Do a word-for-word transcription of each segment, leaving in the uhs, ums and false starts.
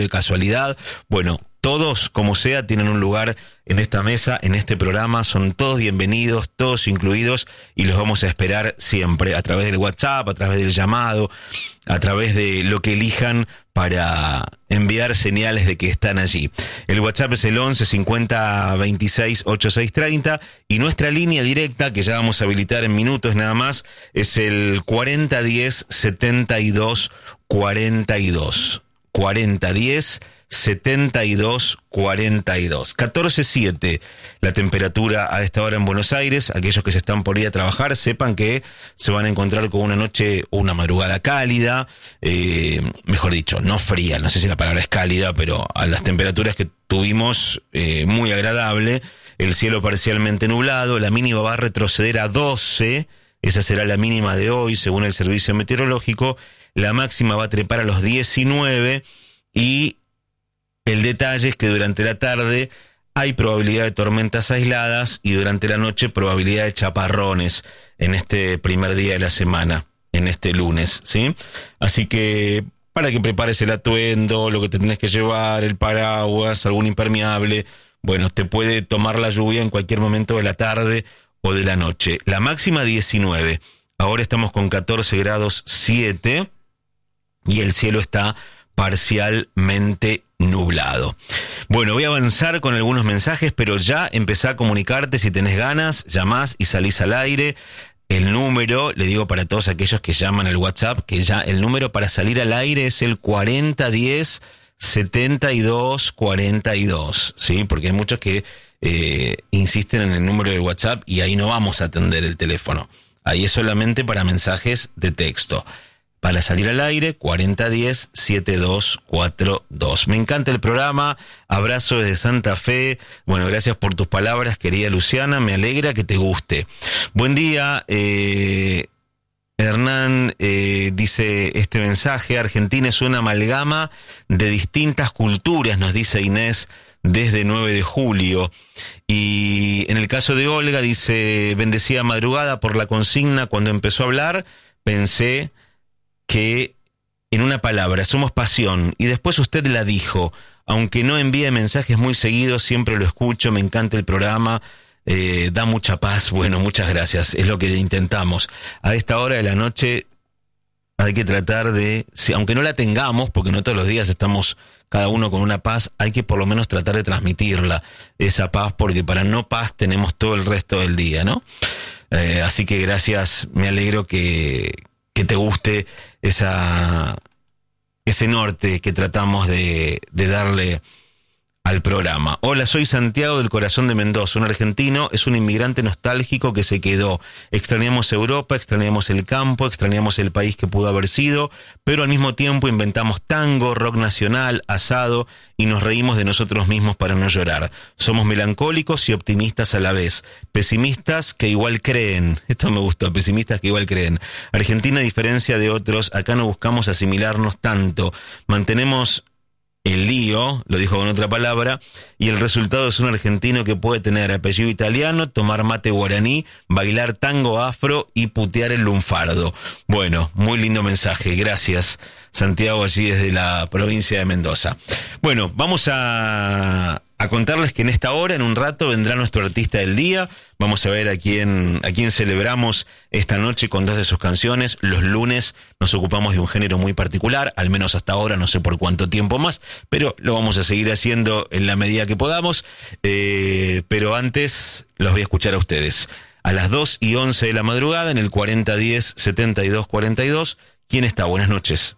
de casualidad. Bueno, todos, como sea, tienen un lugar en esta mesa, en este programa. Son todos bienvenidos, todos incluidos, y los vamos a esperar siempre a través del WhatsApp, a través del llamado, a través de lo que elijan para enviar señales de que están allí. El WhatsApp es el once cincuenta veintiséis ochenta y seis treinta, y nuestra línea directa, que ya vamos a habilitar en minutos nada más, es el cuarenta diez setenta y dos cuarenta y dos. cuarenta diez setenta y dos cuarenta y dos. catorce siete la temperatura a esta hora en Buenos Aires. Aquellos que se están por ir a trabajar, sepan que se van a encontrar con una noche o una madrugada cálida, eh, mejor dicho, no fría, no sé si la palabra es cálida, pero a las temperaturas que tuvimos, eh, muy agradable. El cielo parcialmente nublado, la mínima va a retroceder a doce, esa será la mínima de hoy según el servicio meteorológico. La máxima va a trepar a los diecinueve, y el detalle es que durante la tarde hay probabilidad de tormentas aisladas y durante la noche probabilidad de chaparrones en este primer día de la semana, en este lunes, ¿sí? Así que para que prepares el atuendo, lo que te tenés que llevar, el paraguas, algún impermeable, bueno, te puede tomar la lluvia en cualquier momento de la tarde o de la noche. La máxima diecinueve, ahora estamos con catorce grados siete y el cielo está parcialmente nublado. Bueno, voy a avanzar con algunos mensajes, pero ya empecé a comunicarte si tenés ganas, llamás y salís al aire. El número, le digo para todos aquellos que llaman al WhatsApp, que ya el número para salir al aire es el cuarenta diez setenta y dos cuarenta y dos, ¿sí? Porque hay muchos que eh, insisten en el número de WhatsApp y ahí no vamos a atender el teléfono. Ahí es solamente para mensajes de texto. Para salir al aire, cuarenta diez setenta y dos cuarenta y dos. Me encanta el programa, abrazo desde Santa Fe. Bueno, gracias por tus palabras, querida Luciana, me alegra que te guste. Buen día, eh, Hernán, eh, dice este mensaje: Argentina es una amalgama de distintas culturas, nos dice Inés desde nueve de julio. Y en el caso de Olga, dice: bendecida madrugada, por la consigna, cuando empezó a hablar, pensé que en una palabra, somos pasión, y después usted la dijo, aunque no envíe mensajes muy seguidos, siempre lo escucho, me encanta el programa, eh, da mucha paz. Bueno, muchas gracias, es lo que intentamos. A esta hora de la noche hay que tratar de, si, aunque no la tengamos, porque no todos los días estamos cada uno con una paz, hay que por lo menos tratar de transmitirla, esa paz, porque para no paz tenemos todo el resto del día, ¿no? Eh, así que gracias, me alegro que, que te guste esa, ese norte que tratamos de, de darle al programa. Hola, soy Santiago del corazón de Mendoza, un argentino, es un inmigrante nostálgico que se quedó. Extrañamos Europa, extrañamos el campo, extrañamos el país que pudo haber sido, pero al mismo tiempo inventamos tango, rock nacional, asado, y nos reímos de nosotros mismos para no llorar. Somos melancólicos y optimistas a la vez, pesimistas que igual creen. Esto me gustó, pesimistas que igual creen. Argentina, a diferencia de otros, acá no buscamos asimilarnos tanto, mantenemos el lío, lo dijo con otra palabra, y el resultado es un argentino que puede tener apellido italiano, tomar mate guaraní, bailar tango afro y putear el lunfardo. Bueno, muy lindo mensaje, gracias Santiago, allí desde la provincia de Mendoza. Bueno, vamos a, a contarles que en esta hora, en un rato, vendrá nuestro artista del día. Vamos a ver a quién, a quién celebramos esta noche con dos de sus canciones. Los lunes nos ocupamos de un género muy particular, al menos hasta ahora, no sé por cuánto tiempo más, pero lo vamos a seguir haciendo en la medida que podamos. Eh, pero antes los voy a escuchar a ustedes. A las dos y once de la madrugada, en el cuarenta diez setenta y dos cuarenta y dos. ¿Quién está? Buenas noches.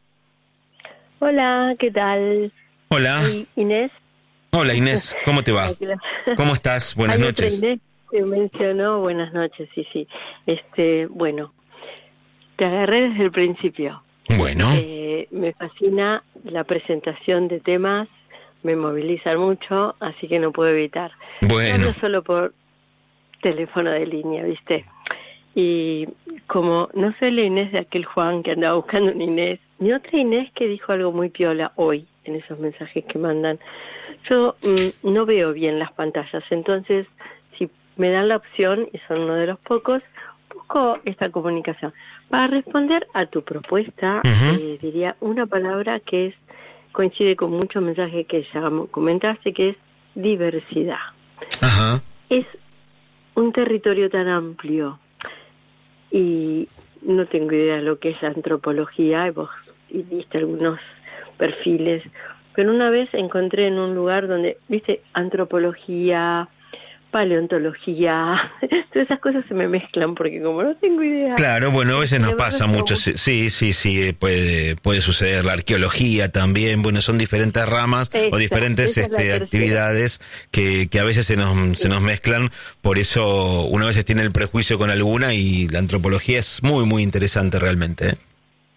Hola, ¿qué tal? Hola. Soy Inés. Hola Inés, ¿cómo te va? ¿Cómo estás? Buenas Hay noches. otra Inés que mencionó, buenas noches, sí, sí. Este, bueno, te agarré desde el principio. Bueno. Eh, me fascina la presentación de temas, me movilizan mucho, así que no puedo evitar. Bueno. No solo por teléfono de línea, ¿viste? Y como no soy la Inés de aquel Juan que andaba buscando una Inés, ni otra Inés que dijo algo muy piola hoy en esos mensajes que mandan. Yo mmm, no veo bien las pantallas, entonces si me dan la opción, y son uno de los pocos, busco esta comunicación. Para responder a tu propuesta, uh-huh. eh, diría una palabra que es coincide con muchos mensajes que ya comentaste, que es diversidad. Ajá. Es un territorio tan amplio y no tengo idea de lo que es la antropología, y vos viste algunos perfiles, pero una vez encontré en un lugar donde, viste, antropología, paleontología, todas esas cosas se me mezclan porque como no tengo idea. Claro, bueno, a veces nos pasa mucho, sí, sí, sí, puede puede suceder, la arqueología también, bueno, son diferentes ramas esa, o diferentes este, actividades que, que a veces se nos, sí. se nos mezclan, por eso uno a veces tiene el prejuicio con alguna y la antropología es muy, muy interesante realmente, ¿eh?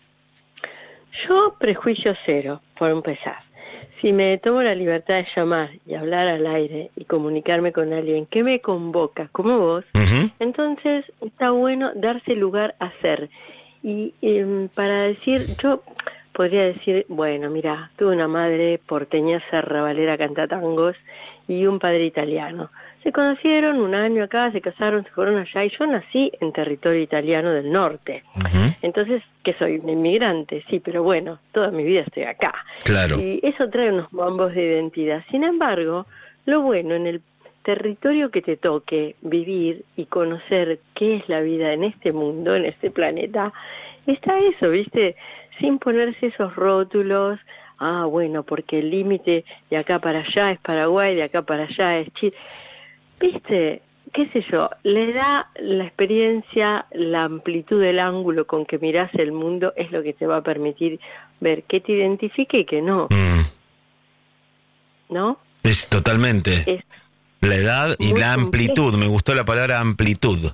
Yo prejuicio cero, por empezar. Si me tomo la libertad de llamar y hablar al aire y comunicarme con alguien que me convoca como vos, uh-huh. entonces está bueno darse lugar a ser. Y eh, para decir, yo podría decir, bueno, mira, tuve una madre porteña serrabalera cantatangos y un padre italiano. Se conocieron un año acá, se casaron, se fueron allá, y yo nací en territorio italiano del norte. Uh-huh. Entonces, ¿qué soy? Un inmigrante, sí, pero bueno, toda mi vida estoy acá. Claro. Y eso trae unos mambos de identidad. Sin embargo, lo bueno en el territorio que te toque vivir y conocer qué es la vida en este mundo, en este planeta, está eso, ¿viste? Sin ponerse esos rótulos. Ah, bueno, porque el límite de acá para allá es Paraguay, de acá para allá es Chile. ¿Viste? ¿Qué sé yo? Le da la experiencia, la amplitud del ángulo con que mirás el mundo es lo que te va a permitir ver qué te identifique y qué no. Mm. ¿No? Es totalmente. Es la edad y la amplitud. Complejo. Me gustó la palabra amplitud.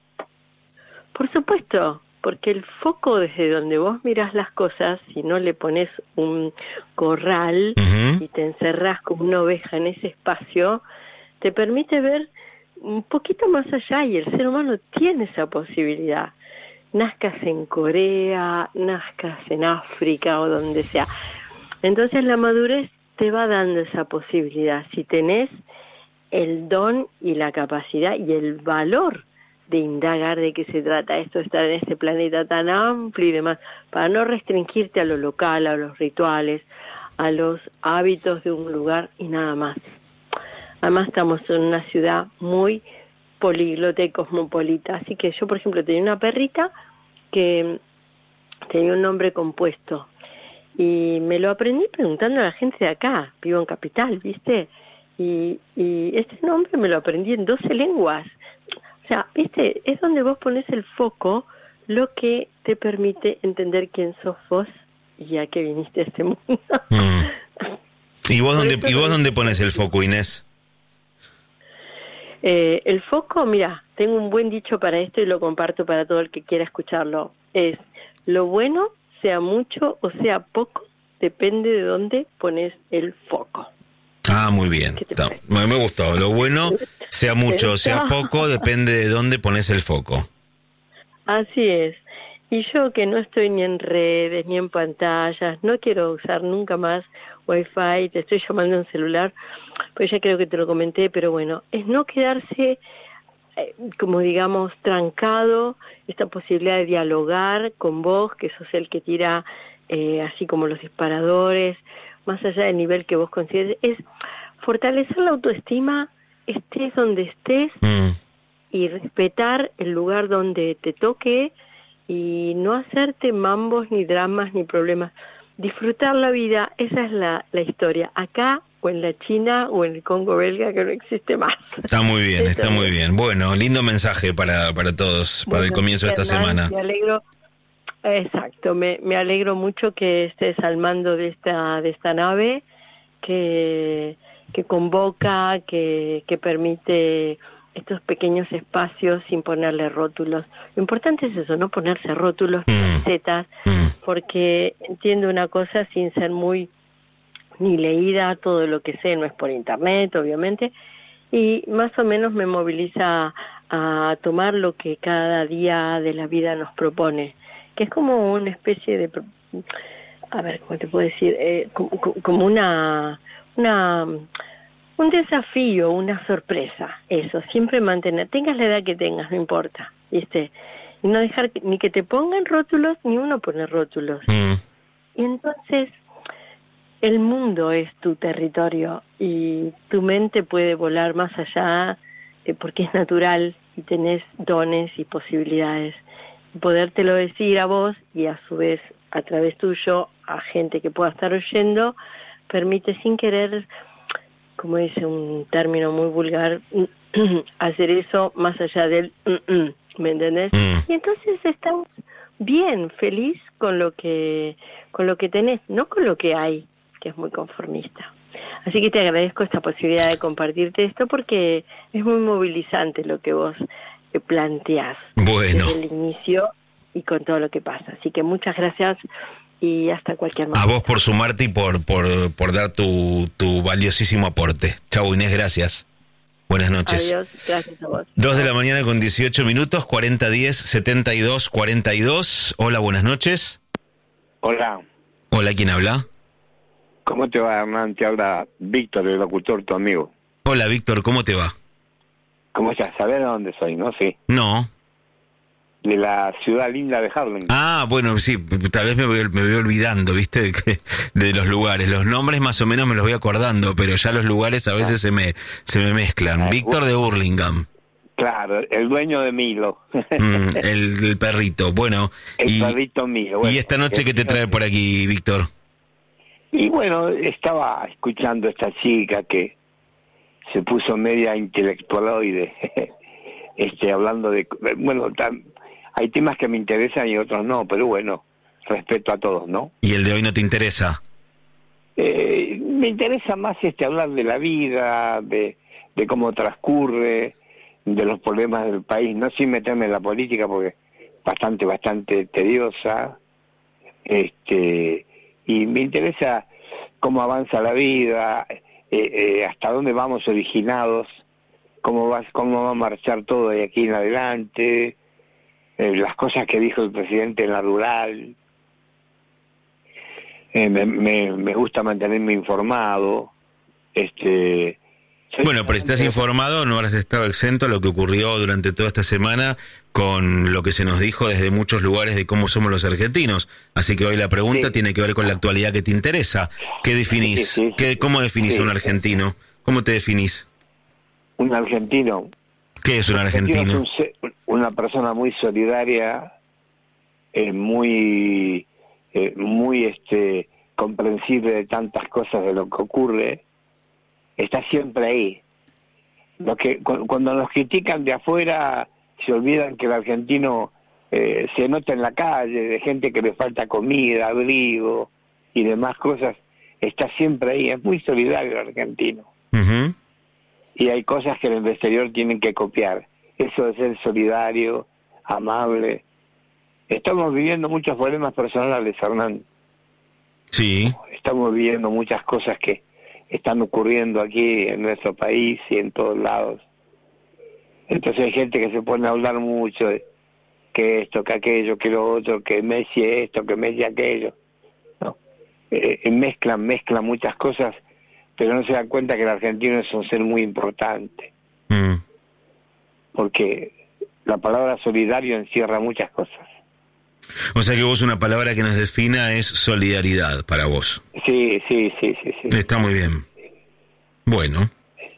Por supuesto, porque el foco desde donde vos mirás las cosas, si no le pones un corral uh-huh. y te encerrás como una oveja en ese espacio, te permite ver un poquito más allá, y el ser humano tiene esa posibilidad. Nazcas en Corea, nazcas en África o donde sea. Entonces la madurez te va dando esa posibilidad, si tenés el don y la capacidad y el valor de indagar de qué se trata esto, estar en este planeta tan amplio y demás, para no restringirte a lo local, a los rituales, a los hábitos de un lugar y nada más. Además estamos en una ciudad muy políglota y cosmopolita, así que yo, por ejemplo, tenía una perrita que tenía un nombre compuesto y me lo aprendí preguntando a la gente de acá, vivo en Capital, ¿viste? Y, y este nombre me lo aprendí en doce lenguas. O sea, ¿viste? Es donde vos pones el foco, lo que te permite entender quién sos vos y a qué viniste a este mundo. Mm. ¿Y vos dónde, ¿y vos dónde pones el foco, Inés? Eh, el foco, mira, tengo un buen dicho para esto y lo comparto para todo el que quiera escucharlo. Es, lo bueno, sea mucho o sea poco, depende de dónde pones el foco. Ah, muy bien. Está, me gustó. Lo bueno, sea mucho o sea poco, depende de dónde pones el foco. Así es. Y yo que no estoy ni en redes, ni en pantallas, no quiero usar nunca más Wi-Fi, te estoy llamando en celular, pues ya creo que te lo comenté, pero bueno, es no quedarse, eh, como digamos, trancado, esta posibilidad de dialogar con vos, que sos el que tira, eh, así como los disparadores, más allá del nivel que vos consideres, es fortalecer la autoestima, estés donde estés, mm. y respetar el lugar donde te toque, y no hacerte mambos, ni dramas, ni problemas. Disfrutar la vida, esa es la, la historia. Acá, o en la China, o en el Congo belga, que no existe más. Está muy bien, Esto está es. muy bien. Bueno, lindo mensaje para, para todos, bueno, para el comienzo de esta semana. Me alegro, exacto, me, me alegro mucho que estés al mando de esta, de esta nave, que, que convoca, que, que permite estos pequeños espacios sin ponerle rótulos. Lo importante es eso, no ponerse rótulos, mm. recetas, mm. porque entiendo una cosa sin ser muy ni leída, todo lo que sé no es por internet, obviamente, y más o menos me moviliza a, a tomar lo que cada día de la vida nos propone, que es como una especie de, a ver, ¿cómo te puedo decir? Eh, como, como una... una un desafío, una sorpresa, eso, siempre mantener, tengas la edad que tengas, no importa, ¿viste? Y no dejar que, ni que te pongan rótulos, ni uno pone rótulos. Mm. Y entonces, el mundo es tu territorio y tu mente puede volar más allá eh, porque es natural y tenés dones y posibilidades. Podértelo decir a vos y a su vez a través tuyo a gente que pueda estar oyendo permite sin querer, como dice un término muy vulgar, hacer eso más allá del ¿me entendés? Mm. Y entonces estamos bien, feliz con lo que con lo que tenés, no con lo que hay, que es muy conformista. Así que te agradezco esta posibilidad de compartirte esto porque es muy movilizante lo que vos eh, planteás bueno. desde el inicio y con todo lo que pasa. Así que muchas gracias y hasta cualquier momento. A vos por sumarte y por por, por dar tu, tu valiosísimo aporte. Chau, Inés, gracias. Buenas noches. Adiós, gracias a vos. Dos de la mañana con dieciocho minutos, cuarenta diez setenta y dos cuarenta y dos. Hola, buenas noches. Hola. Hola, ¿quién habla? ¿Cómo te va, Hernán? Te habla Víctor, el locutor, tu amigo. Hola, Víctor, ¿cómo te va? ¿Cómo estás? ¿Sabés de dónde soy, no? Sí. No. De la ciudad linda de Harlem. Ah, bueno, sí, tal vez me voy, me voy olvidando, ¿viste? De, que, de los lugares. Los nombres más o menos me los voy acordando, pero ya los lugares a veces ah. se me se me mezclan. Ah, Víctor de Hurlingham. Claro, el dueño de Milo. Mm, el, el perrito, bueno. El y, perrito Milo. Bueno, ¿y esta noche qué te trae por aquí, Víctor? Y bueno, estaba escuchando a esta chica que se puso media intelectualoide, este, hablando de... Bueno, tan, hay temas que me interesan y otros no, pero bueno, respeto a todos, ¿no? ¿Y el de hoy no te interesa? Eh, me interesa más este hablar de la vida, de, de cómo transcurre, de los problemas del país, no sin meterme en la política porque bastante, bastante tediosa, este, y me interesa cómo avanza la vida, eh, eh, hasta dónde vamos originados, cómo va, cómo va a marchar todo de aquí en adelante, eh, las cosas que dijo el presidente en la rural. Eh, me, me, me gusta mantenerme informado. Este, bueno, pero si estás informado, no habrás estado exento a lo que ocurrió durante toda esta semana con lo que se nos dijo desde muchos lugares de cómo somos los argentinos. Así que hoy la pregunta sí. tiene que ver con la actualidad que te interesa. ¿Qué definís? Sí, sí, sí. ¿Qué, ¿Cómo definís sí. a un argentino? ¿Cómo te definís? Un argentino. ¿Qué es un argentino? Es un, una persona muy solidaria, eh, muy, eh, muy este, comprensible de tantas cosas de lo que ocurre. Está siempre ahí. Lo que cuando nos critican de afuera se olvidan que el argentino eh, se nota en la calle, de gente que le falta comida, abrigo y demás cosas. Está siempre ahí. Es muy solidario el argentino. Uh-huh. Y hay cosas que en el exterior tienen que copiar. Eso de ser solidario, amable. Estamos viviendo muchos problemas personales, Hernán. Sí. Estamos viviendo muchas cosas que están ocurriendo aquí en nuestro país y en todos lados. Entonces hay gente que se pone a hablar mucho de que esto, que aquello, que lo otro, que Messi esto, que Messi aquello. ¿No? Eh, mezclan, mezclan muchas cosas, pero no se dan cuenta que el argentino es un ser muy importante. Mm. Porque la palabra solidario encierra muchas cosas. O sea que vos una palabra que nos defina es solidaridad para vos. Sí, sí, sí, sí, sí. Está muy bien. Bueno.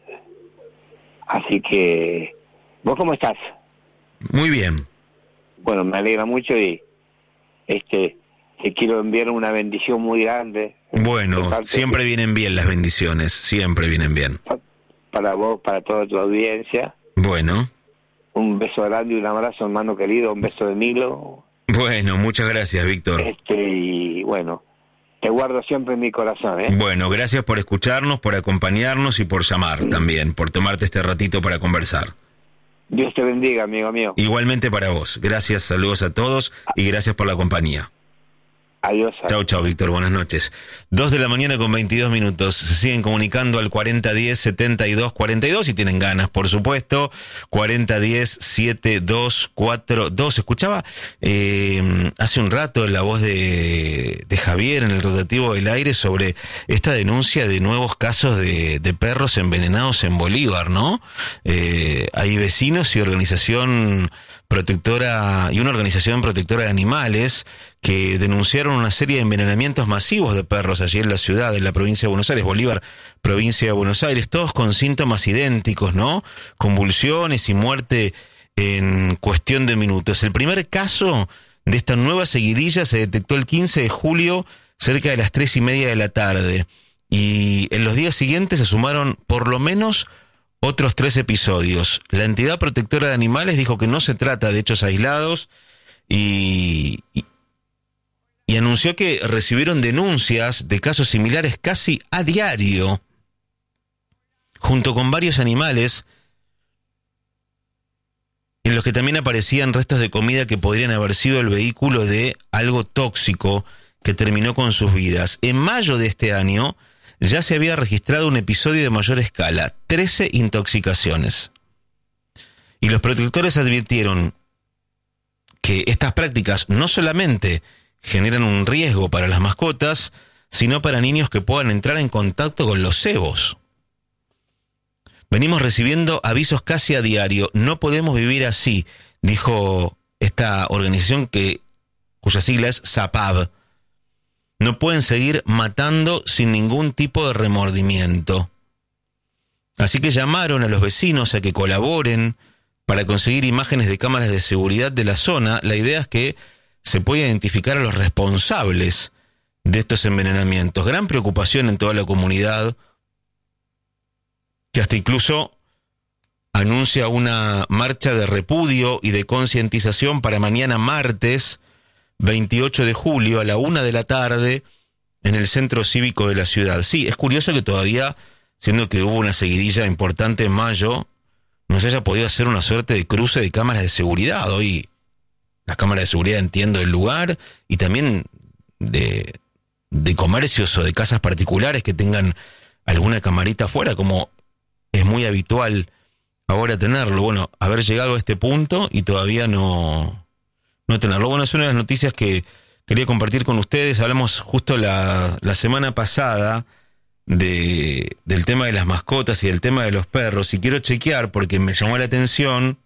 Así que, ¿vos cómo estás? Muy bien. Bueno, me alegra mucho y este te quiero enviar una bendición muy grande. Bueno, siempre de... vienen bien las bendiciones, siempre vienen bien. Para vos, para toda tu audiencia. Bueno. Un beso grande y un abrazo, hermano querido, un beso de Milo. Bueno, muchas gracias, Víctor. Este, y bueno, te guardo siempre en mi corazón, ¿eh? Bueno, gracias por escucharnos, por acompañarnos y por llamar sí. también, por tomarte este ratito para conversar. Dios te bendiga, amigo mío. Igualmente para vos. Gracias, saludos a todos y gracias por la compañía. Adiós. Chau, chau, Víctor, buenas noches. Dos de la mañana con veintidós minutos. Se siguen comunicando al cuarenta diez setenta y dos cuarenta y dos si tienen ganas, por supuesto. cuarenta diez setenta y dos cuarenta y dos. Escuchaba eh, hace un rato la voz de, de Javier en el rotativo del aire sobre esta denuncia de nuevos casos de, de perros envenenados en Bolívar, ¿no? Eh, hay vecinos y organización protectora y una organización protectora de animales que denunciaron una serie de envenenamientos masivos de perros allí en la ciudad, en la provincia de Buenos Aires, Bolívar, provincia de Buenos Aires, todos con síntomas idénticos, ¿no? Convulsiones y muerte en cuestión de minutos. El primer caso de esta nueva seguidilla se detectó el quince de julio, cerca de las tres y media de la tarde. Y en los días siguientes se sumaron por lo menos otros tres episodios. La entidad protectora de animales dijo que no se trata de hechos aislados y, y, y anunció que recibieron denuncias de casos similares casi a diario, junto con varios animales en los que también aparecían restos de comida que podrían haber sido el vehículo de algo tóxico que terminó con sus vidas. En mayo de este año ya se había registrado un episodio de mayor escala, trece intoxicaciones. Y los protectores advirtieron que estas prácticas no solamente generan un riesgo para las mascotas, sino para niños que puedan entrar en contacto con los cebos. Venimos recibiendo avisos casi a diario. No podemos vivir así, dijo esta organización que, cuya sigla es SAPAV. No pueden seguir matando sin ningún tipo de remordimiento. Así que llamaron a los vecinos a que colaboren para conseguir imágenes de cámaras de seguridad de la zona. La idea es que se pueda identificar a los responsables de estos envenenamientos. Gran preocupación en toda la comunidad, que hasta incluso anuncia una marcha de repudio y de concientización para mañana martes veintiocho de julio a la una de la tarde en el centro cívico de la ciudad. Sí, es curioso que todavía, siendo que hubo una seguidilla importante en mayo, no se haya podido hacer una suerte de cruce de cámaras de seguridad. Hoy las cámaras de seguridad, entiendo, del lugar y también de, de comercios o de casas particulares que tengan alguna camarita afuera, como es muy habitual ahora tenerlo. Bueno, haber llegado a este punto y todavía no... no tenerlo. Bueno, es una de las noticias que quería compartir con ustedes. Hablamos justo la, la semana pasada de, del tema de las mascotas y del tema de los perros, y quiero chequear porque me llamó la atención,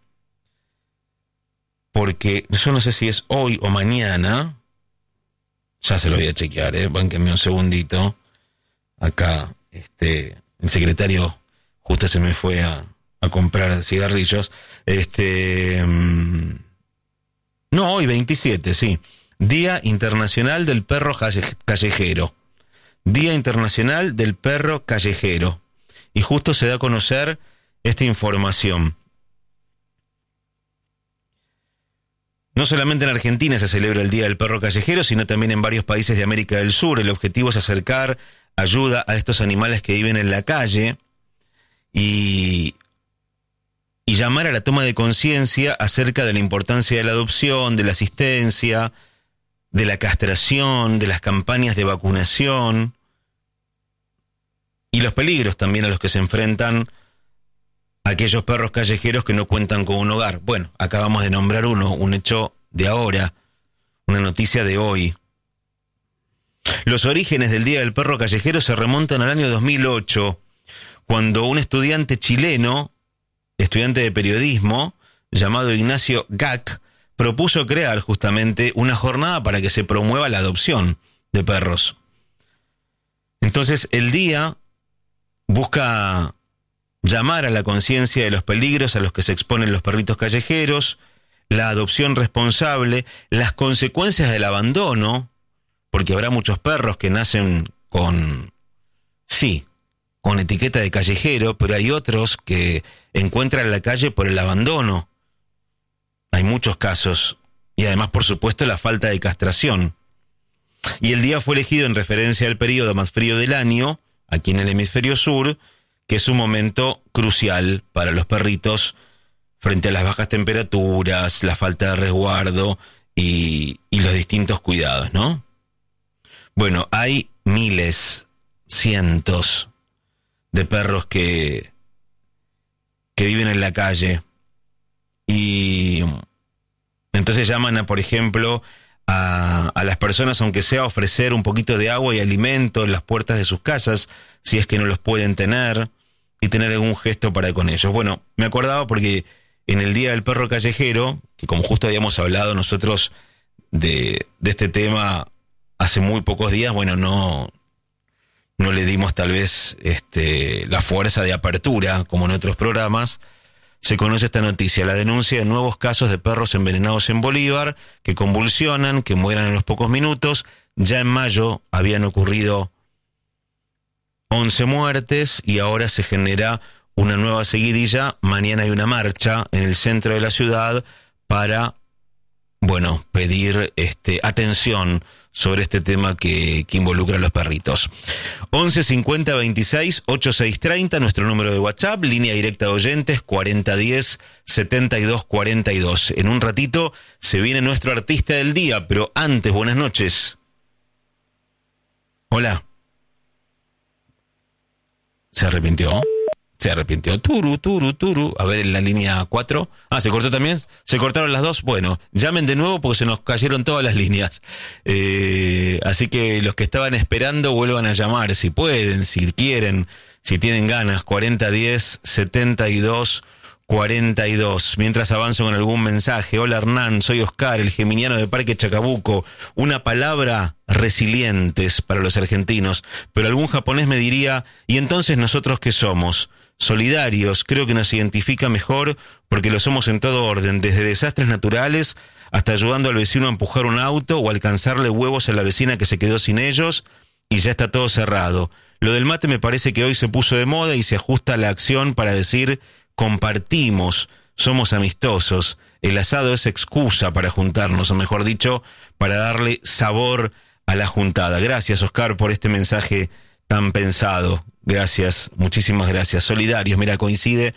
porque yo no sé si es hoy o mañana, ya se lo voy a chequear, eh, bánquenme un segundito, acá este el secretario justo se me fue a, a comprar cigarrillos, este... Mmm, No, hoy veintisiete, sí. Día Internacional del Perro Callejero. Día Internacional del Perro Callejero. Y justo se da a conocer esta información. No solamente en Argentina se celebra el Día del Perro Callejero, sino también en varios países de América del Sur. El objetivo es acercar ayuda a estos animales que viven en la calle y... y llamar a la toma de conciencia acerca de la importancia de la adopción, de la asistencia, de la castración, de las campañas de vacunación y los peligros también a los que se enfrentan aquellos perros callejeros que no cuentan con un hogar. Bueno, acabamos de nombrar uno, un hecho de ahora, una noticia de hoy. Los orígenes del Día del Perro Callejero se remontan al año dos mil ocho, cuando un estudiante chileno, estudiante de periodismo, llamado Ignacio Gac, propuso crear justamente una jornada para que se promueva la adopción de perros. Entonces, el día busca llamar a la conciencia de los peligros a los que se exponen los perritos callejeros, la adopción responsable, las consecuencias del abandono, porque habrá muchos perros que nacen con, sí, con etiqueta de callejero, pero hay otros que encuentran la calle por el abandono. Hay muchos casos, y además, por supuesto, la falta de castración. Y el día fue elegido en referencia al periodo más frío del año, aquí en el hemisferio sur, que es un momento crucial para los perritos frente a las bajas temperaturas, la falta de resguardo y, y los distintos cuidados, ¿no? Bueno, hay miles, cientos de perros que, que viven en la calle y entonces llaman a, por ejemplo, a, a las personas, aunque sea a ofrecer un poquito de agua y alimento en las puertas de sus casas, si es que no los pueden tener, y tener algún gesto para con ellos. Bueno, me acordaba porque en el Día del Perro Callejero, que como justo habíamos hablado nosotros de, de este tema hace muy pocos días, bueno, no, no le dimos tal vez este, la fuerza de apertura como en otros programas. Se conoce esta noticia, la denuncia de nuevos casos de perros envenenados en Bolívar, que convulsionan, que mueran en los pocos minutos. Ya en mayo habían ocurrido once muertes y ahora se genera una nueva seguidilla. Mañana hay una marcha en el centro de la ciudad para, bueno, pedir este, atención sobre este tema que, que involucra a los perritos. once cincuenta veintiséis ochenta y seis treinta, nuestro número de WhatsApp, línea directa de oyentes cuarenta diez setenta y dos cuarenta y dos. En un ratito se viene nuestro artista del día, pero antes, buenas noches. Hola. ¿Se arrepintió? Se arrepintió. Turu, turu, turu. A ver, en la línea cuatro. Ah, ¿se cortó también? ¿Se cortaron las dos? Bueno, llamen de nuevo porque se nos cayeron todas las líneas. Eh, así que los que estaban esperando vuelvan a llamar, si pueden, si quieren, si tienen ganas. cuarenta diez setenta y dos cuarenta y dos. Mientras avanzo con algún mensaje. Hola Hernán, soy Oscar, el geminiano de Parque Chacabuco. Una palabra, resilientes para los argentinos. Pero algún japonés me diría, ¿y entonces nosotros qué somos? Solidarios, creo que nos identifica mejor porque lo somos en todo orden, desde desastres naturales hasta ayudando al vecino a empujar un auto o alcanzarle huevos a la vecina que se quedó sin ellos y ya está todo cerrado. Lo del mate me parece que hoy se puso de moda y se ajusta a la acción para decir compartimos, somos amistosos. El asado es excusa para juntarnos, o mejor dicho, para darle sabor a la juntada. Gracias, Oscar, por este mensaje tan pensado. Gracias, muchísimas gracias. Solidarios, mira, coincide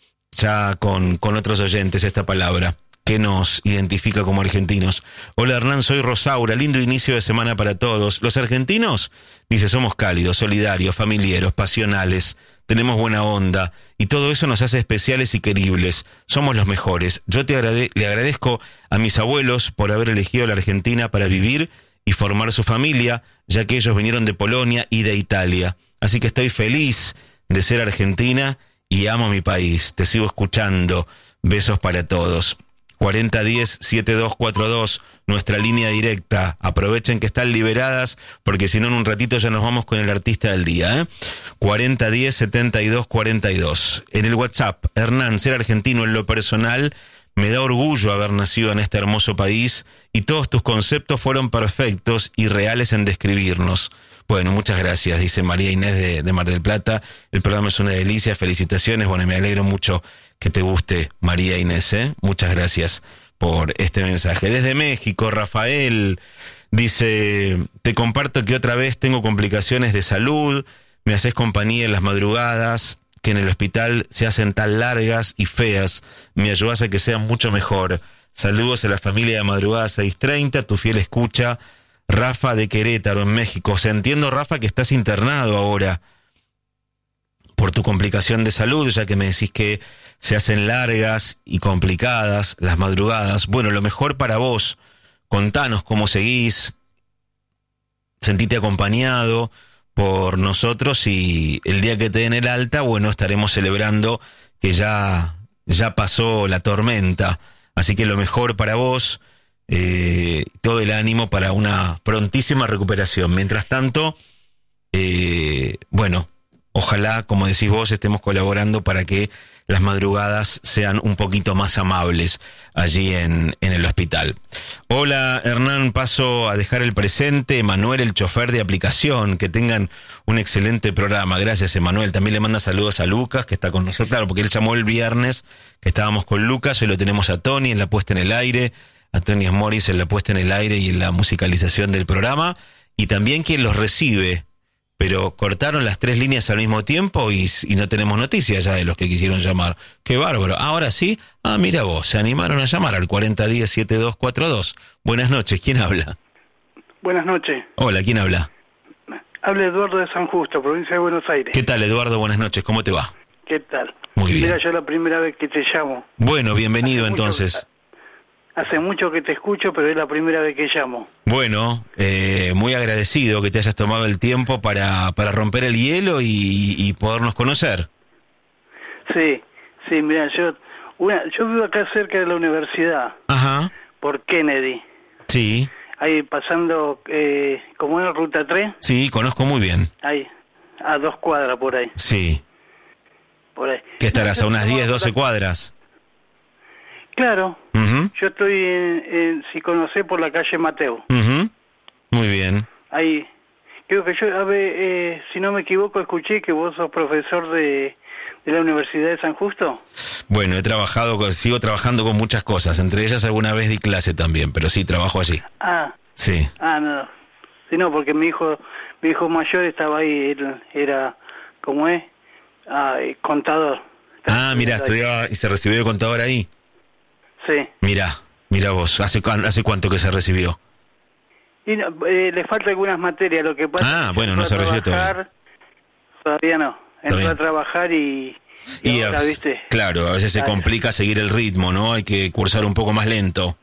ya con, con otros oyentes esta palabra que nos identifica como argentinos. Hola Hernán, soy Rosaura, lindo inicio de semana para todos. Los argentinos, dice, somos cálidos, solidarios, familiares, pasionales, tenemos buena onda y todo eso nos hace especiales y queribles. Somos los mejores. Yo te agrade- le agradezco a mis abuelos por haber elegido la Argentina para vivir y formar su familia, ya que ellos vinieron de Polonia y de Italia. Así que estoy feliz de ser argentina y amo mi país. Te sigo escuchando. Besos para todos. cuarenta diez setenta y dos cuarenta y dos, nuestra línea directa. Aprovechen que están liberadas, porque si no en un ratito ya nos vamos con el artista del día, ¿eh? cuarenta diez setenta y dos cuarenta y dos. En el WhatsApp, Hernán, ser argentino en lo personal me da orgullo haber nacido en este hermoso país y todos tus conceptos fueron perfectos y reales en describirnos. Bueno, muchas gracias, dice María Inés de, de Mar del Plata. El programa es una delicia, felicitaciones. Bueno, me alegro mucho que te guste, María Inés, ¿eh? Muchas gracias por este mensaje. Desde México, Rafael dice, te comparto que otra vez tengo complicaciones de salud, me haces compañía en las madrugadas, que en el hospital se hacen tan largas y feas, me ayudas a que sean mucho mejor. Saludos a la familia de Madrugada seis treinta, tu fiel escucha, Rafa de Querétaro, en México. O sea, entiendo, Rafa, que estás internado ahora por tu complicación de salud, ya que me decís que se hacen largas y complicadas las madrugadas. Bueno, lo mejor para vos. Contanos cómo seguís, sentite acompañado por nosotros y el día que te den el alta, bueno, estaremos celebrando que ya, ya pasó la tormenta. Así que lo mejor para vos, eh, todo el ánimo para una prontísima recuperación. Mientras tanto, eh, bueno, ojalá, como decís vos, estemos colaborando para que las madrugadas sean un poquito más amables allí en, en el hospital. Hola Hernán, paso a dejar el presente. Emanuel, el chofer de aplicación. Que tengan un excelente programa. Gracias, Emanuel. También le manda saludos a Lucas, que está con nosotros. Claro, porque él llamó el viernes, que estábamos con Lucas. Hoy lo tenemos a Tony en la puesta en el aire, a Tony Morris en la puesta en el aire y en la musicalización del programa. Y también quien los recibe. Pero cortaron las tres líneas al mismo tiempo y, y no tenemos noticias ya de los que quisieron llamar. ¡Qué bárbaro! Ahora sí, ah, mira vos, se animaron a llamar al cuarenta diez setenta y dos cuarenta y dos. Buenas noches, ¿quién habla? Buenas noches. Hola, ¿quién habla? Habla Eduardo de San Justo, provincia de Buenos Aires. ¿Qué tal, Eduardo? Buenas noches, ¿cómo te va? ¿Qué tal? Muy bien. Mira, yo la primera vez que te llamo. Bueno, bienvenido hace entonces. Mucho, hace mucho que te escucho, pero es la primera vez que llamo. Bueno, eh, muy agradecido que te hayas tomado el tiempo para, para romper el hielo y, y podernos conocer. Sí, sí, mira, yo Una, yo vivo acá cerca de la universidad, Ajá. por Kennedy. Sí. Ahí pasando, eh, como en la ruta tres. Sí, conozco muy bien. Ahí, a dos cuadras por ahí. Sí. Por ahí. ¿Qué estarás No, a unas no, diez, doce no, cuadras? Claro. Mhm. Yo estoy, en, en, si conocés, por la calle Mateo. Mhm. Muy bien. Ahí. Creo que yo, a ver, eh, si no me equivoco, escuché que vos sos profesor de, de la Universidad de San Justo. Bueno, he trabajado, con, sigo trabajando con muchas cosas, entre ellas alguna vez di clase también, pero sí, trabajo allí. Ah. Sí. Ah, no. Sí, no, porque mi hijo, mi hijo mayor estaba ahí, él era, ¿cómo es? Ah, eh, contador. Ah, mira, estudiaba y se recibió de contador ahí. Sí. Mira, mira vos, ¿hace, cu- hace cuánto que se recibió? Y no, eh, le falta algunas materias, lo que pasa Ah, es que bueno, no se recibió todavía. Todavía no. Entró bien. a trabajar y, y, Y ahora, a- ¿viste? claro, a veces se Dale. complica seguir el ritmo, ¿no? Hay que cursar un poco más lento.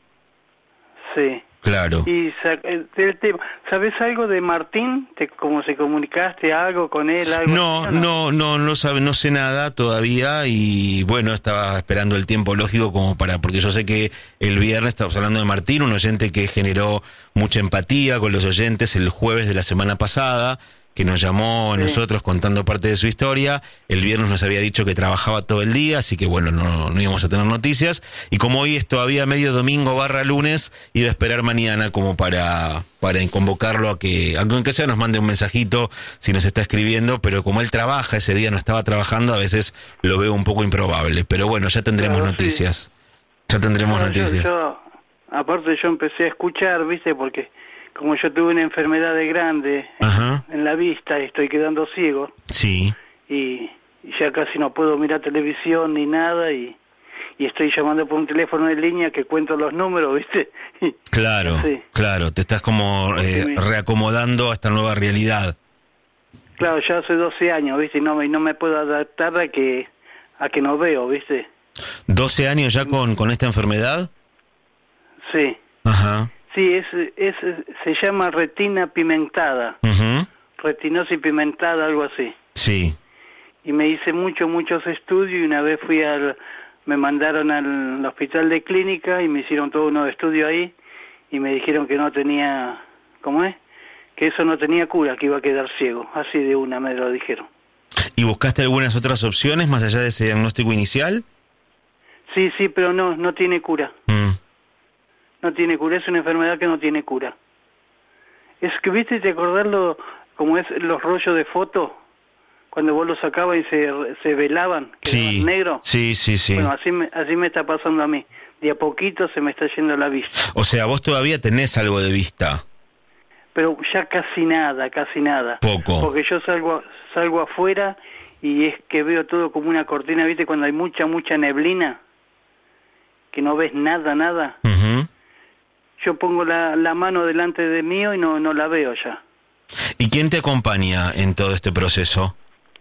Sí. Claro. Y sa- eh, del tema, ¿sabes algo de Martín? ¿Te, ¿Cómo se comunicaste algo con él? Algo No, así, o no, no, no sabe, no sé nada todavía y bueno, estaba esperando el tiempo lógico como para, porque yo sé que el viernes estamos hablando de Martín, un oyente que generó mucha empatía con los oyentes el jueves de la semana pasada, que nos llamó a Sí. nosotros contando parte de su historia. El viernes nos había dicho que trabajaba todo el día, así que bueno, no, no íbamos a tener noticias. Y como hoy es todavía medio domingo barra lunes, iba a esperar mañana como para, para convocarlo a que, aunque sea nos mande un mensajito si nos está escribiendo, pero como él trabaja, ese día no estaba trabajando, a veces lo veo un poco improbable. Pero bueno, ya tendremos Claro, sí. noticias. Ya tendremos No, yo- noticias. yo, aparte yo empecé a escuchar, ¿viste? Porque como yo tuve una enfermedad de grande Ajá, en la vista y estoy quedando ciego sí. y, y ya casi no puedo mirar televisión ni nada y, y estoy llamando por un teléfono de línea que cuento los números, ¿viste? Y- Claro, Sí. claro, te estás como eh, Porque me- reacomodando a esta nueva realidad. Claro, ya hace doce años, ¿viste? Y no, me- y no me puedo adaptar a que a que no veo, ¿viste? ¿doce años ya con, con esta enfermedad? Sí. Ajá. Sí, es, es se llama retina pimentada, Ujú. retinosis pimentada, algo así. Sí. Y me hice muchos, muchos estudios y una vez fui al, me mandaron al hospital de clínica y me hicieron todo unos estudios ahí y me dijeron que no tenía, ¿cómo es? Que eso no tenía cura, que iba a quedar ciego, así de una me lo dijeron. ¿Y buscaste algunas otras opciones más allá de ese diagnóstico inicial? Sí, sí, pero no, no tiene cura, Mm. no tiene cura, es una enfermedad que no tiene cura. Es que, ¿viste? ¿Te acordás lo, como es los rollos de foto? Cuando vos los sacabas y se, se velaban, quedaban Sí. negros. Sí, sí, sí. Bueno, así me, así me está pasando a mí. De a poquito se me está yendo la vista. O sea, vos todavía tenés algo de vista. Pero ya casi nada, casi nada. Poco. Porque yo salgo salgo afuera y es que veo todo como una cortina, ¿viste? Cuando hay mucha, mucha neblina, que no ves nada, nada. Ujú. Yo pongo la, la mano delante de mí y no, no la veo ya. ¿Y quién te acompaña en todo este proceso?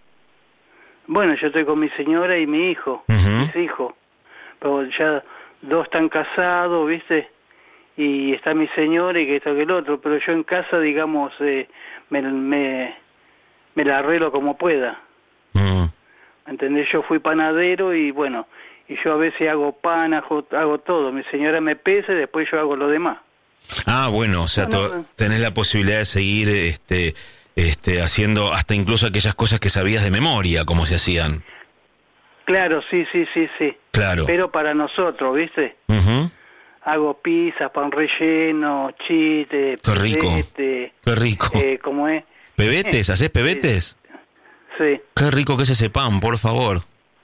Bueno, yo estoy con mi señora y mi hijo, Ujú. mis hijos. Pero ya dos están casados, ¿viste? Y está mi señora y que esto que el otro. Pero yo en casa, digamos, eh, me, me, me la arreglo como pueda. Mm. ¿Entendés? Yo fui panadero y bueno, y yo a veces hago pan, hago, hago todo. Mi señora me pesa y después yo hago lo demás. Ah, bueno, o sea, No, no, to- no. tenés la posibilidad de seguir este, este, haciendo hasta incluso aquellas cosas que sabías de memoria, como se hacían. Claro, sí, sí, sí, sí. Claro. Pero para nosotros, ¿viste? Ujú. Hago pizza, pan relleno, chiste, Qué rico. pebete, Qué rico. eh, ¿cómo es? ¿Pebetes? ¿Hacés pebetes? Sí, Qué rico que es ese pan, por favor.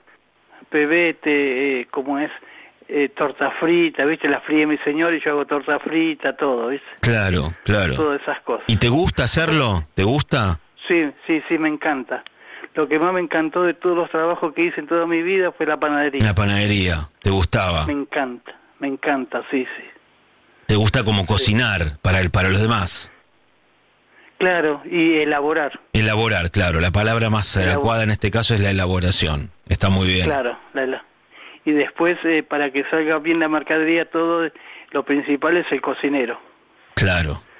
pebete, eh, ¿cómo es? Eh, torta frita, ¿viste? La fría mi señor y yo hago torta frita, todo, ¿viste? Claro, claro. Todas esas cosas. ¿Y te gusta hacerlo? ¿Te gusta? Sí, sí, sí, me encanta. Lo que más me encantó de todos los trabajos que hice en toda mi vida fue la panadería. La panadería, ¿te gustaba? Me encanta, me encanta, sí, sí. ¿Te gusta como cocinar para el, para los demás? Claro, y elaborar, Elaborar, claro. La palabra más Elabor- adecuada en este caso es la elaboración. Está muy bien. claro. La, la- Y después, eh, para que salga bien la mercadería, todo, lo principal es el cocinero. Claro.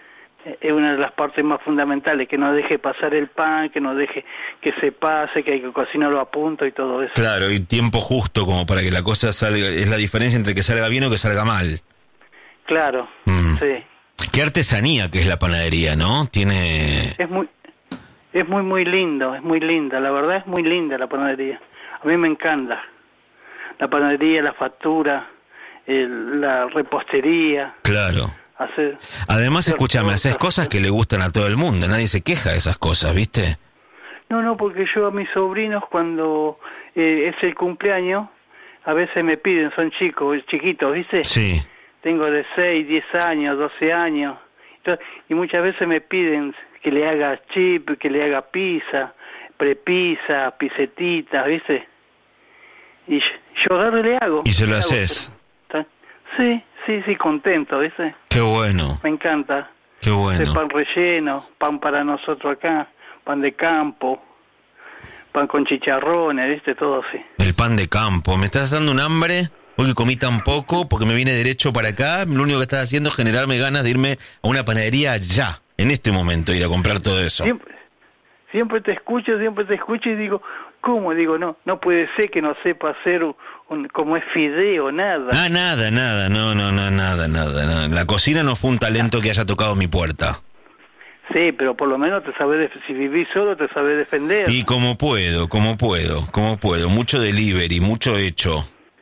es una de las partes más fundamentales, que no deje pasar el pan, que no deje que se pase, que hay que cocinarlo a punto y todo eso. Claro, y tiempo justo como para que la cosa salga, es la diferencia entre que salga bien o que salga mal. Claro, Mm. sí. Qué artesanía que es la panadería, ¿no? Tiene... Es muy, es muy, muy lindo, es muy linda, la verdad es muy linda la panadería. A mí me encanta. La panadería, la factura, el, la repostería. Claro. Hacer, Además, hacer escúchame, tortas, haces cosas que le gustan a todo el mundo, nadie se queja de esas cosas, ¿viste? No, no, porque yo a mis sobrinos cuando eh, es el cumpleaños, a veces me piden, son chicos, chiquitos, ¿viste? Sí. Tengo de seis, diez años, doce años, entonces, y muchas veces me piden que le haga chip, que le haga pizza, prepizza, pisetitas, ¿viste? Y yo, yo agarro y le hago. ¿Y se lo le hago, haces? pero- Sí, sí, sí, contento, ¿viste? Qué bueno, Me encanta. qué Ese bueno. pan relleno, pan para nosotros acá, pan de campo, pan con chicharrones, ¿viste? Todo así. El pan de campo. ¿Me estás dando un hambre? Hoy que comí tan poco, porque me vine derecho para acá, lo único que estás haciendo es generarme ganas de irme a una panadería ya, en este momento, ir a comprar todo eso. Siempre, siempre te escucho, siempre te escucho y digo, ¿cómo? Digo, no, no puede ser que no sepa hacer un, un- como es fideo, nada. Ah, nada, nada, no, no, no, nada, nada, nada. La cocina no fue un talento que haya tocado mi puerta. Sí, pero por lo menos te sabes, def- si vivís solo te sabes defender. Y como puedo, como puedo, como puedo. Mucho delivery, mucho hecho.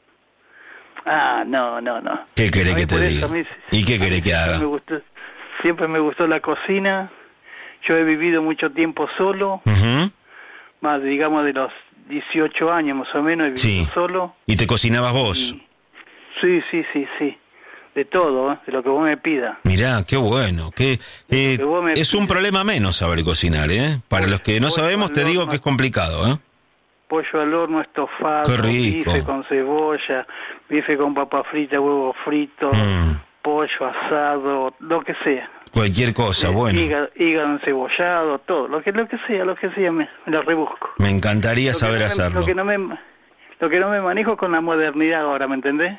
Ah, no, no, no. ¿Qué querés A mí que te por diga? eso, a mí- ¿Y qué a mí querés que siempre haga? Me gustó, siempre me gustó la cocina. Yo he vivido mucho tiempo solo, Ujú. más digamos de los dieciocho años más o menos he vivido Sí. solo. ¿Y te cocinabas vos? Y- Sí, sí, sí, sí. De todo, ¿eh? De lo que vos me pidas. Mirá, qué bueno. Qué, eh, que vos me es un pidas. problema menos saber cocinar, ¿eh? Para los que no Pollo sabemos, al te digo horno. que es complicado, ¿eh? Pollo al horno estofado, Qué rico. bife con cebolla, bife con papa frita, huevo frito, Mm. pollo asado, lo que sea. Cualquier cosa, Eh, bueno. Hígado, hígado encebollado, todo, lo que lo que sea, lo que sea, me, me lo rebusco. Me encantaría Lo que saber no me- hacerlo. Lo que no me lo que no me manejo con la modernidad ahora, ¿me entendés?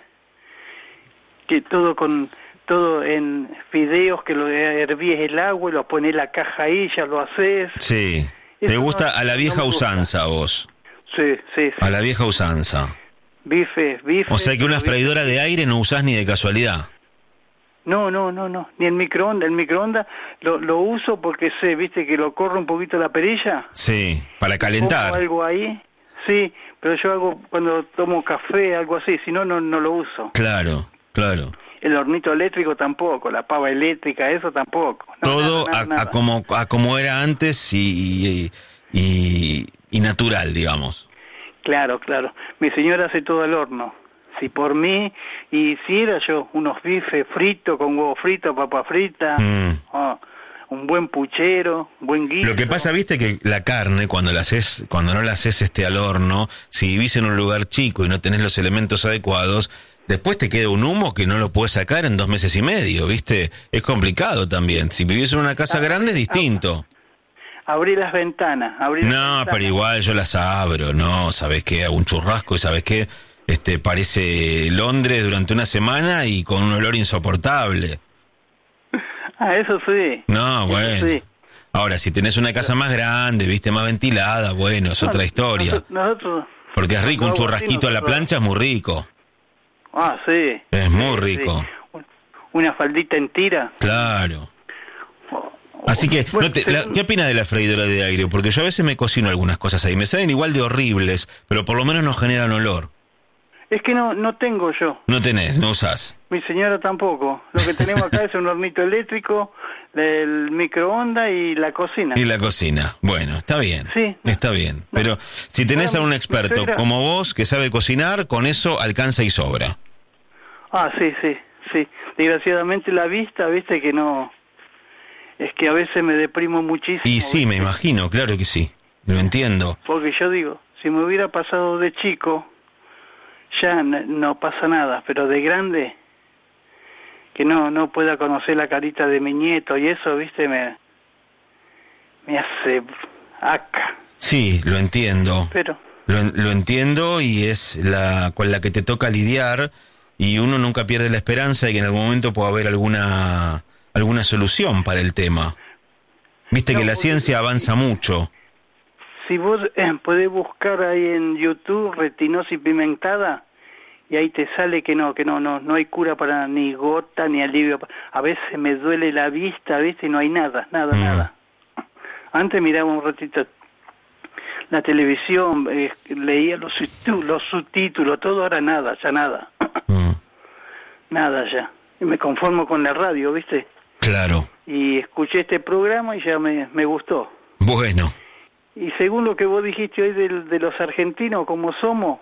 Que todo con todo en fideos, que lo hervís el agua y lo pones en la caja ahí, ya lo haces. Sí. Te Eso gusta no- a la no vieja me gusta. usanza vos. Sí, sí, sí. A la vieja usanza. Bife, bife. O sea que una bife. freidora de aire no usás ni de casualidad. No, no, no, no, ni el microondas, el microondas lo, lo uso porque sé, viste, que lo corro un poquito la perilla. Sí, para Pongo calentar. algo ahí, sí, pero yo hago cuando tomo café, algo así, si no, no, no lo uso. Claro, claro. El hornito eléctrico tampoco, la pava eléctrica, eso tampoco. No, Todo nada, a, nada, a nada. como, a como era antes y, y, y, y natural, digamos. Claro, claro. Mi señora hace todo al horno. Si por mí hiciera yo unos bifes fritos con huevo frito, papa frita, Mm. oh, un buen puchero, un buen guiso. Lo que pasa, viste, que la carne, cuando la haces, cuando no la haces este al horno, si vivís en un lugar chico y no tenés los elementos adecuados, después te queda un humo que no lo puedes sacar en dos meses y medio, viste. Es complicado también. Si vivís en una casa grande es distinto. Abrí las ventanas, abrí las No, ventanas. pero igual yo las abro, ¿no? ¿Sabés qué? Hago un churrasco y ¿sabés qué? Este, parece Londres durante una semana y con un olor insoportable. Ah, eso sí. No, Eso bueno. sí. Ahora, si tenés una casa más grande, viste, más ventilada, bueno, es otra historia. Nosotros, nosotros- Porque es rico, un cuando hago churrasquito a así, la nosotros- plancha es muy rico. Ah, sí. Es muy Sí, rico. sí. Una faldita en tira. Claro. Así que, Bueno, no te- la- según- ¿qué opina de la freidora de aire? Porque yo a veces me cocino algunas cosas ahí, me salen igual de horribles, pero por lo menos no generan olor. Es que no no tengo yo. No tenés, no usás. Mi señora tampoco. Lo que tenemos acá es un hornito eléctrico, el microondas y la cocina. Y la cocina. Bueno, está bien. Sí. Está bien. Pero si tenés Bueno, a un mi- mi experto suegra- como vos que sabe cocinar, con eso alcanza y sobra. Ah, sí, sí, sí. Desgraciadamente la vista, viste que no... Es que a veces me deprimo muchísimo. Y sí, me ¿viste? imagino, claro que sí. Lo entiendo. Porque yo digo, si me hubiera pasado de chico, ya n- no pasa nada, pero de grande, que no no pueda conocer la carita de mi nieto y eso, viste, me, me hace acá. Sí, lo entiendo. Pero, Lo, en- lo entiendo y es la con la que te toca lidiar y uno nunca pierde la esperanza de que en algún momento pueda haber alguna alguna solución para el tema. Viste No, que la porque- ciencia avanza mucho. Si vos eh, podés buscar ahí en YouTube retinosis pimentada y ahí te sale que no, que no, no, no hay cura para ni gota ni alivio. A veces me duele la vista, ¿viste? Y no hay nada, nada, Mm. nada. Antes miraba un ratito la televisión, eh, leía los, subtu- los subtítulos, todo, ahora nada, ya nada. Mm, Nada ya. Y me conformo con la radio, ¿viste? claro. Y escuché este programa y ya me, me gustó. Bueno, Y según lo que vos dijiste hoy del, de los argentinos, como somos,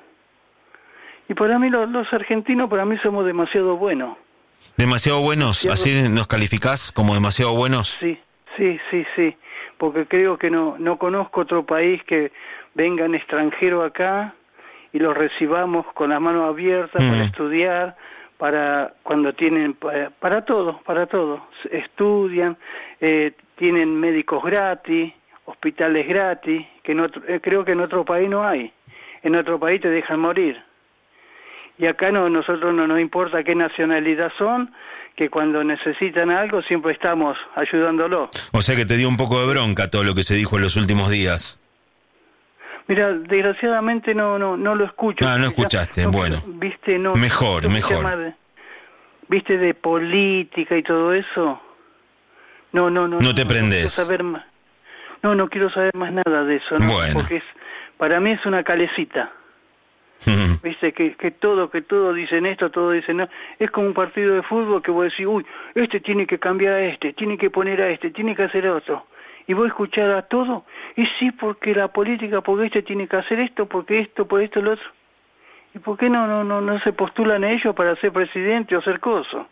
y para mí los, los argentinos, para mí somos demasiado buenos. demasiado buenos. ¿Así nos calificás como demasiado buenos? Sí, sí, sí, sí. Porque creo que no, no conozco otro país que vengan extranjeros acá y los recibamos con las manos abiertas Mm. para estudiar, para cuando tienen, para, para todo, para todo. Estudian, eh, tienen médicos gratis, hospitales gratis, que en otro, eh, creo que en otro país no hay. En otro país te dejan morir. Y acá no, nosotros no nos importa qué nacionalidad son, que cuando necesitan algo siempre estamos ayudándolo. O sea que te dio un poco de bronca todo lo que se dijo en los últimos días. Mira, desgraciadamente no no no lo escucho. Ah, no Ya- escuchaste, no, bueno. Viste, no. Mejor, no me mejor. llama de- Viste de política y todo eso. No, no, no. No te prendés. quiero saber más. No, no quiero saber más nada de eso, ¿no? Bueno. Porque es, para mí es una calecita. Viste, que, que todo, que todo dicen esto, todo dicen no. Es como un partido de fútbol que vos decís, uy, este tiene que cambiar a este, tiene que poner a este, tiene que hacer a otro. Y vos escuchar a todo, y sí, porque la política, porque este tiene que hacer esto, porque esto, por esto, lo otro. ¿Y por qué no, no, no, no se postulan ellos para ser presidente o ser cosa?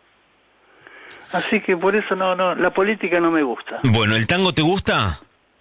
Así que por eso no, no, la política no me gusta. Bueno, ¿el tango te gusta?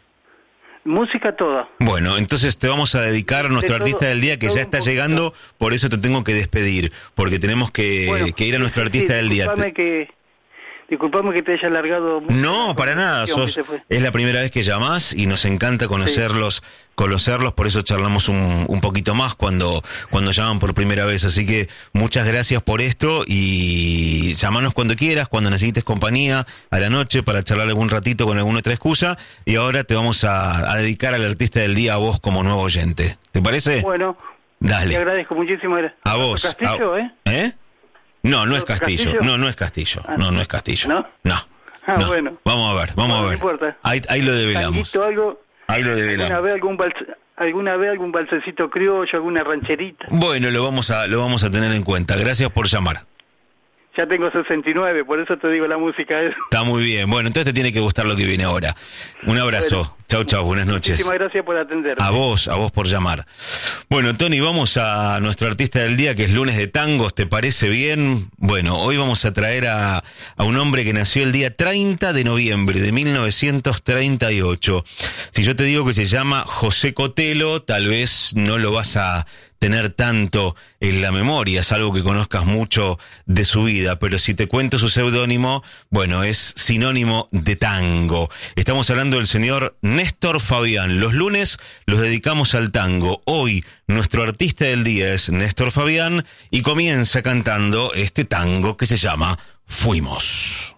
Música toda. Bueno, entonces te vamos a dedicar a nuestro De todo- artista del día que todo ya un está poquito. llegando, por eso te tengo que despedir, porque tenemos que, Bueno, que ir a nuestro sí, artista sí, del día. disculpame que, disculpame que te haya alargado mucho No, la para nada, conversación, sos, que se fue. es la primera vez que llamás y nos encanta conocerlos, conocerlos, por eso charlamos un, un poquito más cuando, cuando llaman por primera vez, así que muchas gracias por esto y llamanos cuando quieras, cuando necesites compañía a la noche para charlar algún ratito con alguna otra excusa y ahora te vamos a, a dedicar al artista del día a vos como nuevo oyente, ¿te parece? Bueno, Dale. te agradezco muchísimo. A vos. Castillo, a- ¿eh? ¿Eh? No, no es ¿Otro Castillo. Castillo? No, no es Castillo. Ah, No, no es Castillo. ¿no? No. Ah, no. bueno. Vamos a ver, vamos Bueno, a no ver. importa. Ahí, ahí lo develamos. Tanguito, algo, Ahí lo alguna develamos. vez algún vals- alguna vez algún balsecito criollo, alguna rancherita. Bueno, lo vamos a, lo vamos a tener en cuenta. Gracias por llamar. Ya tengo sesenta y nueve, por eso te digo la música es. Está muy bien. Bueno, entonces te tiene que gustar lo que viene ahora. Un abrazo. Bueno. Chau, chau. Buenas noches. Muchísimas gracias por atender. A vos, a vos por llamar. Bueno, Tony, vamos a nuestro artista del día, que es lunes de tangos, ¿te parece bien? Bueno, hoy vamos a traer a, a un hombre que nació el día treinta de noviembre de mil novecientos treinta y ocho. Si yo te digo que se llama José Cotelo, tal vez no lo vas a tener tanto en la memoria, es algo que conozcas mucho de su vida, pero si te cuento su seudónimo, bueno, es sinónimo de tango. Estamos hablando del señor Néstor Fabián. Los lunes los dedicamos al tango. Hoy nuestro artista del día es Néstor Fabián y comienza cantando este tango que se llama Fuimos.